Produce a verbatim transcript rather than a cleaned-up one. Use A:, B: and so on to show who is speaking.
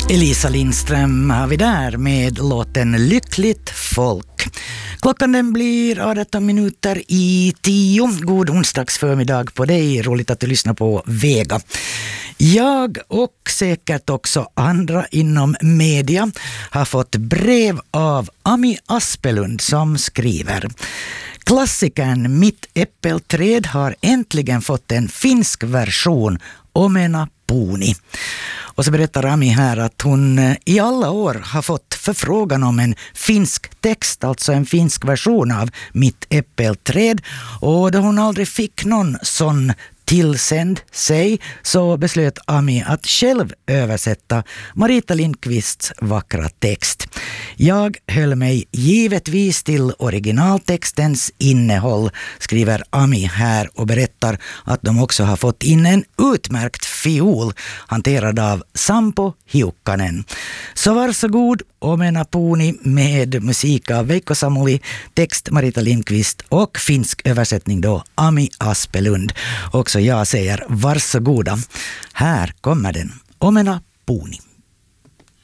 A: Elisa Lindström har vi där med låten Lyckligt folk. Klockan den blir arton minuter i tio. God onsdags förmiddag på dig. Roligt att du lyssnar på Vega. Jag och säkert också andra inom media har fått brev av Ami Aspelund som skriver: klassikern Mitt äppelträd har äntligen fått en finsk version, Omena Puni. Och så berättar Ami här att hon i alla år har fått förfrågan om en finsk text, alltså en finsk version av Mitt äppelträd. Och då hon aldrig fick någon sån tillsänd sig så beslöt Ami att själv översätta Marita Lindqvists vackra text. Jag höll mig givetvis till originaltextens innehåll, skriver Ami här och berättar att de också har fått in en utmärkt fiol hanterad av Sampo Hiukkanen. Så varsågod, Omena Puni med musik av Veikko Samuli, text Marita Lindqvist och finsk översättning då Ami Aspelund. Också jag säger varsågoda. Här kommer den, Omena Puni.